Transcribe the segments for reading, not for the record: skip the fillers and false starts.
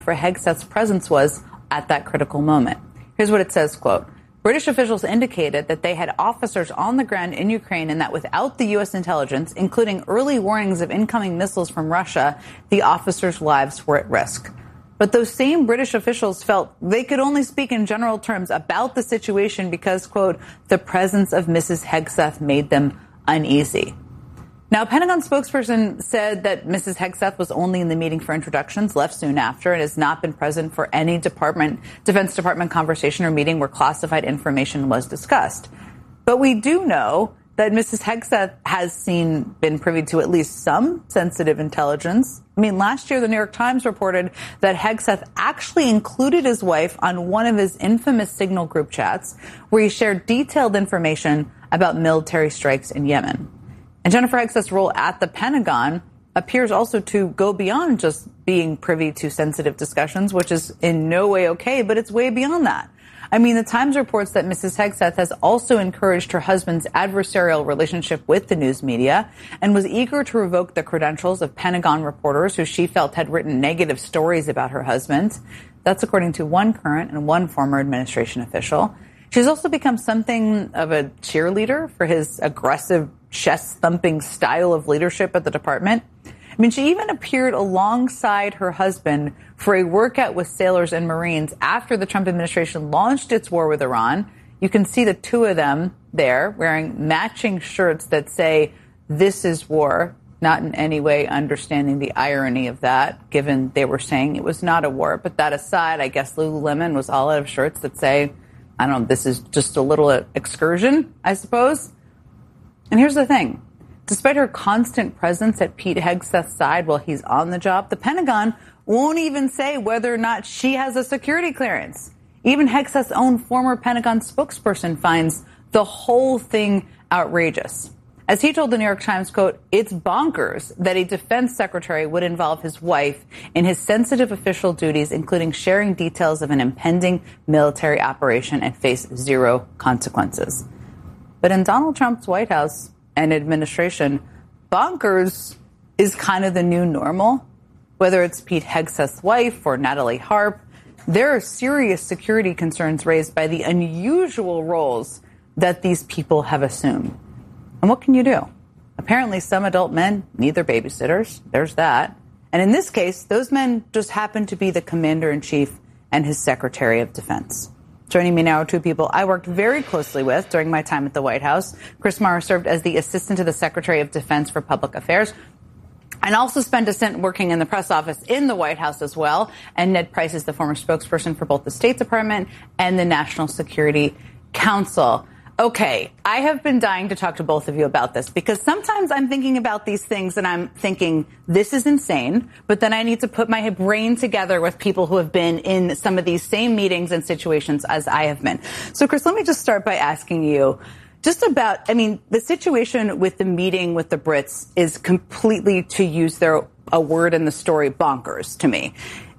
for Hegseth's presence was at that critical moment. Here's what it says, quote, British officials indicated that they had officers on the ground in Ukraine and that without the U.S. intelligence, including early warnings of incoming missiles from Russia, the officers' lives were at risk. But those same British officials felt they could only speak in general terms about the situation because, quote, the presence of Mrs. Hegseth made them uneasy. Now, a Pentagon spokesperson said that Mrs. Hegseth was only in the meeting for introductions, left soon after, and has not been present for any Defense Department conversation or meeting where classified information was discussed. But we do know that Mrs. Hegseth has been privy to at least some sensitive intelligence. I mean, last year, the New York Times reported that Hegseth actually included his wife on one of his infamous Signal group chats where he shared detailed information about military strikes in Yemen. And Jennifer Hegseth's role at the Pentagon appears also to go beyond just being privy to sensitive discussions, which is in no way okay, but it's way beyond that. I mean, the Times reports that Mrs. Hegseth has also encouraged her husband's adversarial relationship with the news media and was eager to revoke the credentials of Pentagon reporters who she felt had written negative stories about her husband. That's according to one current and one former administration official. She's also become something of a cheerleader for his aggressive, chest-thumping style of leadership at the department. I mean, she even appeared alongside her husband for a workout with sailors and Marines after the Trump administration launched its war with Iran. You can see the two of them there wearing matching shirts that say, "This is war," not in any way understanding the irony of that, given they were saying it was not a war. But that aside, I guess Lululemon was all out of shirts that say, I don't know, this is just a little excursion, I suppose. And here's the thing. Despite her constant presence at Pete Hegseth's side while he's on the job, the Pentagon won't even say whether or not she has a security clearance. Even Hegseth's own former Pentagon spokesperson finds the whole thing outrageous. As he told the New York Times, quote, it's bonkers that a defense secretary would involve his wife in his sensitive official duties, including sharing details of an impending military operation and face zero consequences. But in Donald Trump's White House and administration, bonkers is kind of the new normal. Whether it's Pete Hegseth's wife or Natalie Harp, there are serious security concerns raised by the unusual roles that these people have assumed. And what can you do? Apparently, some adult men need their babysitters. There's that. And in this case, those men just happen to be the commander-in-chief and his secretary of defense. Joining me now are two people I worked very closely with during my time at the White House. Chris Mara served as the assistant to the Secretary of Defense for Public Affairs and also spent a stint working in the press office in the White House as well. And Ned Price is the former spokesperson for both the State Department and the National Security Council. Okay, I have been dying to talk to both of you about this because sometimes I'm thinking about these things and I'm thinking, this is insane, but then I need to put my brain together with people who have been in some of these same meetings and situations as I have been. So, Chris, let me just start by asking you just about, the situation with the meeting with the Brits is completely, to use a word in the story, bonkers to me.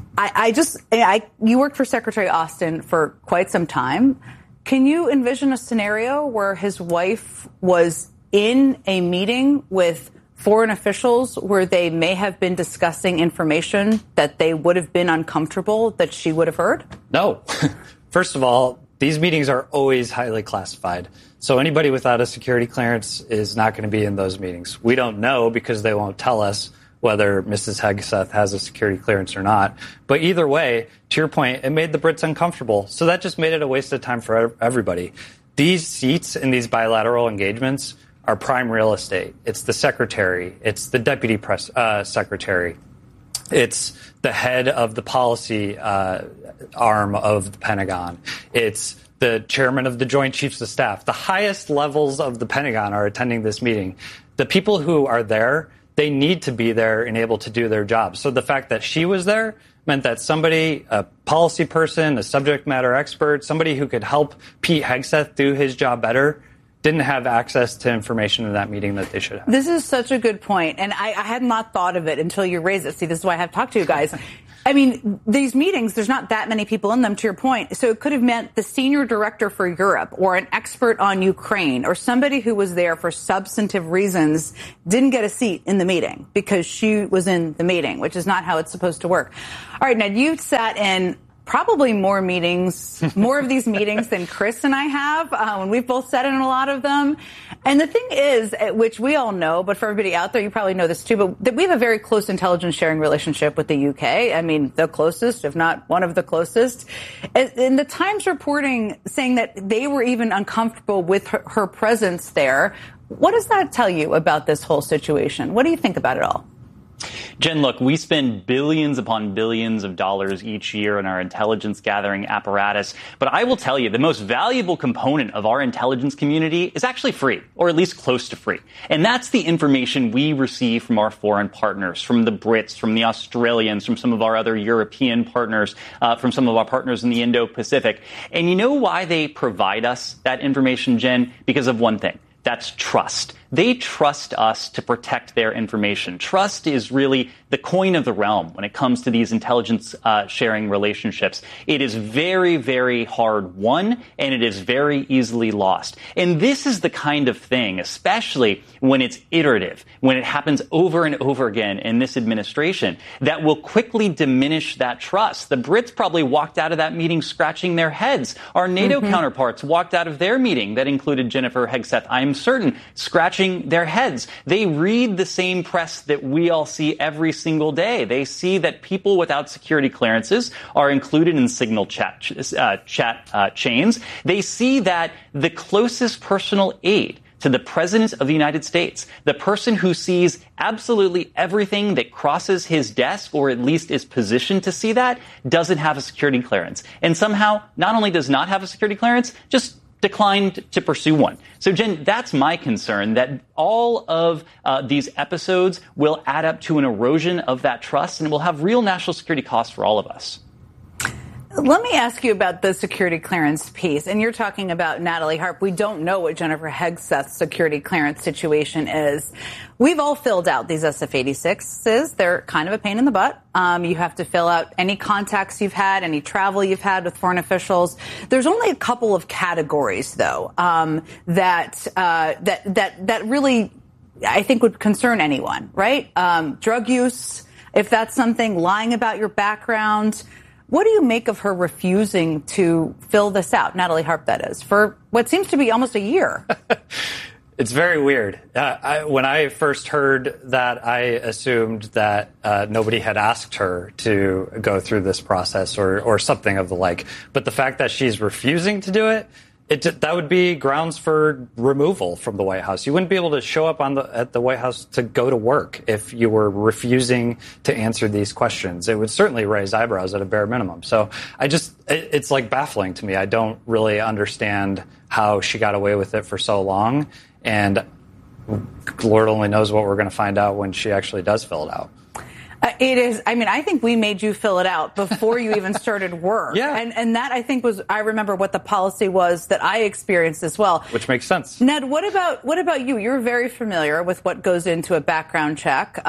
You worked for Secretary Austin for quite some time. Can you envision a scenario where his wife was in a meeting with foreign officials where they may have been discussing information that they would have been uncomfortable that she would have heard? No. First of all, these meetings are always highly classified. So anybody without a security clearance is not going to be in those meetings. We don't know because they won't tell us whether Mrs. Hegseth has a security clearance or not. But either way, to your point, it made the Brits uncomfortable. So that just made it a waste of time for everybody. These seats in these bilateral engagements are prime real estate. It's the secretary. It's the deputy press secretary. It's the head of the policy arm of the Pentagon. It's the chairman of the Joint Chiefs of Staff. The highest levels of the Pentagon are attending this meeting. The people who are there, they need to be there and able to do their job. So the fact that she was there meant that somebody, a policy person, a subject matter expert, somebody who could help Pete Hegseth do his job better, didn't have access to information in that meeting that they should have. This is such a good point, and I had not thought of it until you raised it. See, this is why I have talked to you guys. I mean, these meetings, there's not that many people in them, to your point. So it could have meant the senior director for Europe or an expert on Ukraine or somebody who was there for substantive reasons didn't get a seat in the meeting because she was in the meeting, which is not how it's supposed to work. All right, Ned, you've sat in probably more of these meetings than Chris and I have. And we've both sat in a lot of them. And the thing is, which we all know, but for everybody out there, you probably know this too, but that we have a very close intelligence sharing relationship with the UK. I mean, the closest, if not one of the closest. And the Times reporting saying that they were even uncomfortable with her presence there. What does that tell you about this whole situation? What do you think about it all? Jen, look, we spend billions upon billions of dollars each year in our intelligence gathering apparatus. But I will tell you, the most valuable component of our intelligence community is actually free, or at least close to free. And that's the information we receive from our foreign partners, from the Brits, from the Australians, from some of our other European partners, from some of our partners in the Indo-Pacific. And you know why they provide us that information, Jen? Because of one thing. That's trust. They trust us to protect their information. Trust is really the coin of the realm when it comes to these intelligence sharing relationships. It is very, very hard won, and it is very easily lost. And this is the kind of thing, especially when it's iterative, when it happens over and over again in this administration, that will quickly diminish that trust. The Brits probably walked out of that meeting scratching their heads. Our NATO counterparts walked out of their meeting that included Jennifer Hegseth, I'm certain, scratching their heads. They read the same press that we all see every single day. They see that people without security clearances are included in signal chat chains. They see that the closest personal aide to the President of the United States, the person who sees absolutely everything that crosses his desk, or at least is positioned to see that, doesn't have a security clearance. And somehow, not only does not have a security clearance, just declined to pursue one. So, Jen, that's my concern, that all of these episodes will add up to an erosion of that trust, and will have real national security costs for all of us. Let me ask you about the security clearance piece. And you're talking about Natalie Harp. We don't know what Jennifer Hegseth's security clearance situation is. We've all filled out these SF-86s. They're kind of a pain in the butt. You have to fill out any contacts you've had, any travel you've had with foreign officials. There's only a couple of categories, though, that really, I think, would concern anyone, right? Drug use, if that's something, lying about your background. What do you make of her refusing to fill this out, Natalie Harp, that is, for what seems to be almost a year? It's very weird. When I first heard that, I assumed that nobody had asked her to go through this process or something of the like. But the fact that she's refusing to do it, that would be grounds for removal from the White House. You wouldn't be able to show up at the White House to go to work if you were refusing to answer these questions. It would certainly raise eyebrows at a bare minimum. So it's like baffling to me. I don't really understand how she got away with it for so long. And Lord only knows what we're going to find out when she actually does fill it out. It is. I mean, I think we made you fill it out before you even started work. Yeah. And that, I think, I remember what the policy was that I experienced as well. Which makes sense. Ned, what about you? You're very familiar with what goes into a background check.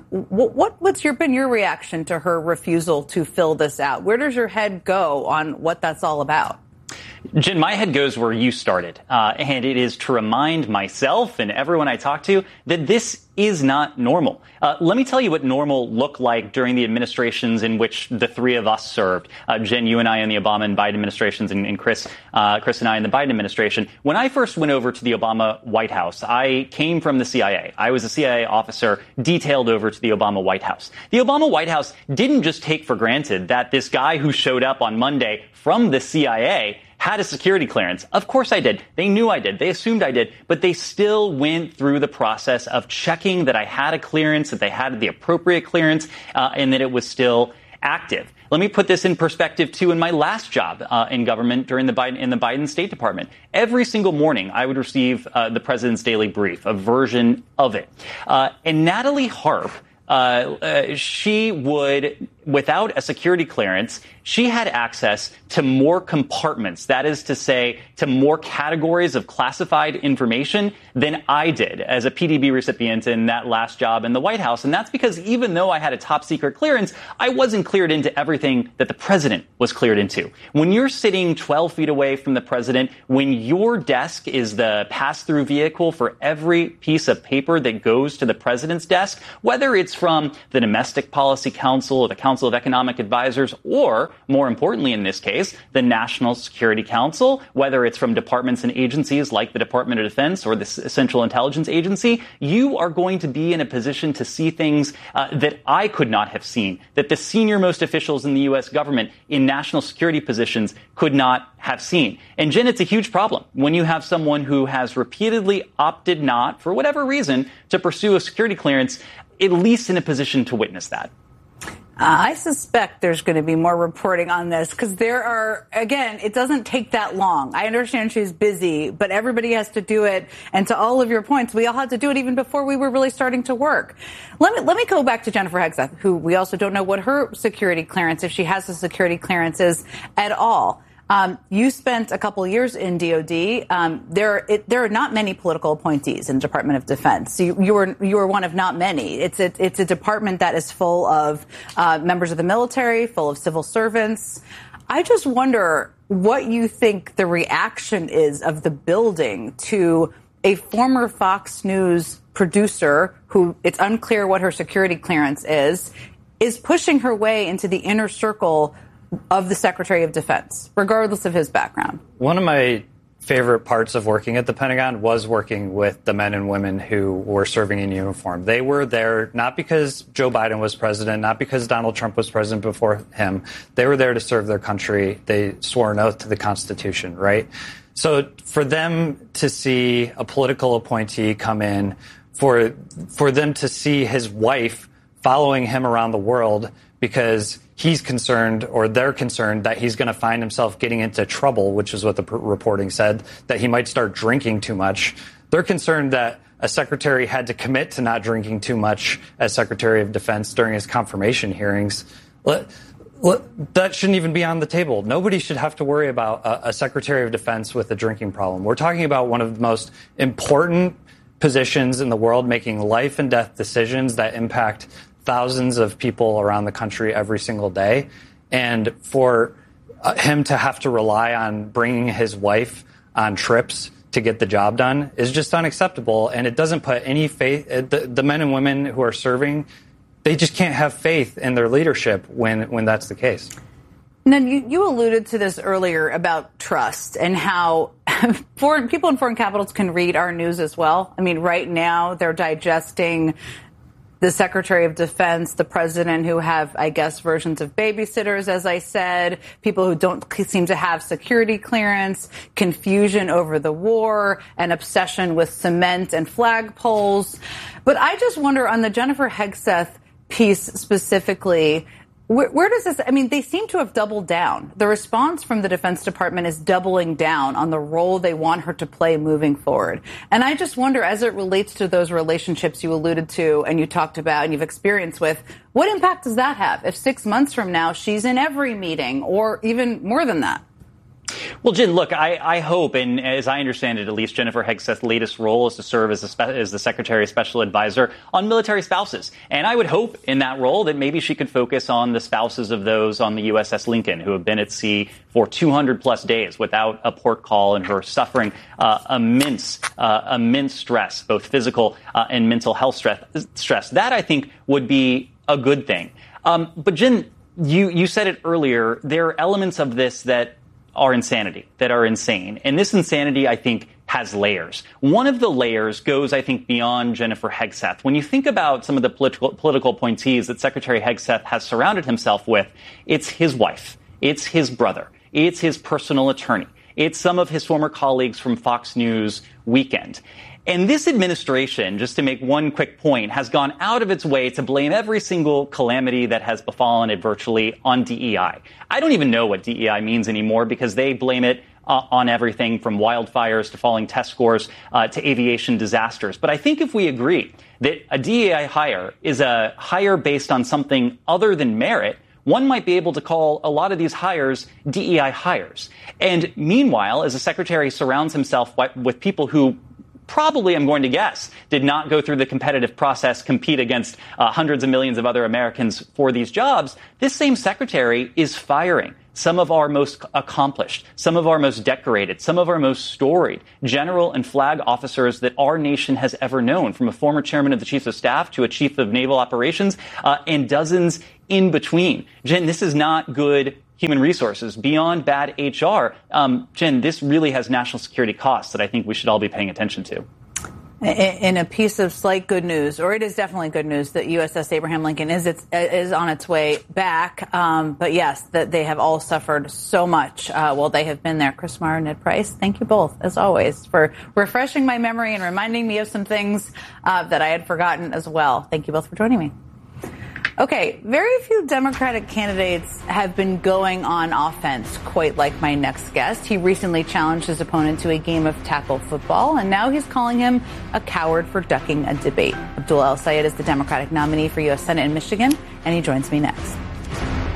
What's been your reaction to her refusal to fill this out? Where does your head go on what that's all about? Jen, my head goes where you started, and it is to remind myself and everyone I talk to that this is not normal. Let me tell you what normal looked like during the administrations in which the three of us served. Jen, you and I in the Obama and Biden administrations, and Chris and I in the Biden administration. When I first went over to the Obama White House, I came from the CIA. I was a CIA officer detailed over to the Obama White House. The Obama White House didn't just take for granted that this guy who showed up on Monday from the CIA had a security clearance. Of course I did. They knew I did. They assumed I did. But they still went through the process of checking that I had a clearance, that they had the appropriate clearance, and that it was still active. Let me put this in perspective, too, in my last job in government in the Biden State Department. Every single morning, I would receive the president's daily brief, a version of it. And Natalie Harp, she would without a security clearance, she had access to more compartments, that is to say, to more categories of classified information than I did as a PDB recipient in that last job in the White House. And that's because even though I had a top secret clearance, I wasn't cleared into everything that the president was cleared into. When you're sitting 12 feet away from the president, when your desk is the pass-through vehicle for every piece of paper that goes to the president's desk, whether it's from the Domestic Policy Council or the Council of Economic Advisors, or more importantly in this case, the National Security Council, whether it's from departments and agencies like the Department of Defense or the Central Intelligence Agency, you are going to be in a position to see things that I could not have seen, that the senior most officials in the U.S. government in national security positions could not have seen. And Jen, it's a huge problem when you have someone who has repeatedly opted not, for whatever reason, to pursue a security clearance, at least in a position to witness that. I suspect there's going to be more reporting on this because there are, again, it doesn't take that long. I understand she's busy, but everybody has to do it. And to all of your points, we all had to do it even before we were really starting to work. Let me go back to Jennifer Hegseth, who we also don't know what her security clearance, if she has a security clearance, is at all. You spent a couple of years in DOD. There are not many political appointees in the Department of Defense. You were one of not many. It's a department that is full of members of the military, full of civil servants. I just wonder what you think the reaction is of the building to a former Fox News producer who it's unclear what her security clearance is pushing her way into the inner circle of the Secretary of Defense, regardless of his background. One of my favorite parts of working at the Pentagon was working with the men and women who were serving in uniform. They were there not because Joe Biden was president, not because Donald Trump was president before him. They were there to serve their country. They swore an oath to the Constitution, right? So for them to see a political appointee come in, for them to see his wife following him around the world because he's concerned, or they're concerned, that he's going to find himself getting into trouble, which is what the reporting said, that he might start drinking too much. They're concerned that a secretary had to commit to not drinking too much as Secretary of Defense during his confirmation hearings. That shouldn't even be on the table. Nobody should have to worry about a Secretary of Defense with a drinking problem. We're talking about one of the most important positions in the world, making life and death decisions that impact thousands of people around the country every single day. And for him to have to rely on bringing his wife on trips to get the job done is just unacceptable. And it doesn't put any faith, the men and women who are serving, they just can't have faith in their leadership when that's the case. And then you alluded to this earlier about trust and how people in foreign capitals can read our news as well. I mean, right now they're digesting the Secretary of Defense, the president, who have, I guess, versions of babysitters, as I said, people who don't seem to have security clearance, confusion over the war, an obsession with cement and flagpoles. But I just wonder on the Jennifer Hegseth piece specifically, where does this, I mean, they seem to have doubled down. The response from the Defense Department is doubling down on the role they want her to play moving forward. And I just wonder, as it relates to those relationships you alluded to and you talked about and you've experienced with, what impact does that have if 6 months from now she's in every meeting or even more than that? Well, Jen, look, I hope, and as I understand it, at least Jennifer Hegseth's latest role is to serve as the Secretary's special advisor on military spouses. And I would hope in that role that maybe she could focus on the spouses of those on the USS Lincoln who have been at sea for 200 plus days without a port call and who are suffering immense stress, both physical and mental health stress. That, I think, would be a good thing. But Jen, you said it earlier, there are elements of this that are insanity, that are insane. And this insanity, I think, has layers. One of the layers goes, I think, beyond Jennifer Hegseth. When you think about some of the political appointees that Secretary Hegseth has surrounded himself with, it's his wife, it's his brother, it's his personal attorney, it's some of his former colleagues from Fox News Weekend. And this administration, just to make one quick point, has gone out of its way to blame every single calamity that has befallen it virtually on DEI. I don't even know what DEI means anymore because they blame it on everything from wildfires to falling test scores to aviation disasters. But I think if we agree that a DEI hire is a hire based on something other than merit, one might be able to call a lot of these hires DEI hires. And meanwhile, as the secretary surrounds himself with people who probably, I'm going to guess, did not go through the competitive process, compete against hundreds of millions of other Americans for these jobs, this same secretary is firing some of our most accomplished, some of our most decorated, some of our most storied general and flag officers that our nation has ever known, from a former chairman of the Chiefs of Staff to a chief of naval operations, and dozens in between. Jen, this is not good human resources, beyond bad HR. Jen, this really has national security costs that I think we should all be paying attention to. In a piece of slight good news, or it is definitely good news, that USS Abraham Lincoln is on its way back. But yes, that they have all suffered so much while they have been there. Chris Meyer, Ned Price, thank you both, as always, for refreshing my memory and reminding me of some things that I had forgotten as well. Thank you both for joining me. Okay, very few Democratic candidates have been going on offense quite like my next guest. He recently challenged his opponent to a game of tackle football, and now he's calling him a coward for ducking a debate. Abdullah El Sayed is the Democratic nominee for U.S. Senate in Michigan, and he joins me next.